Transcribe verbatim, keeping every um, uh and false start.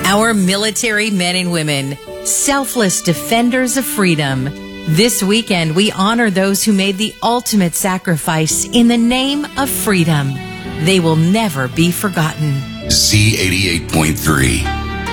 Our military men and women, selfless defenders of freedom. This weekend, we honor those who made the ultimate sacrifice in the name of freedom. They will never be forgotten. Z eighty-eight point three.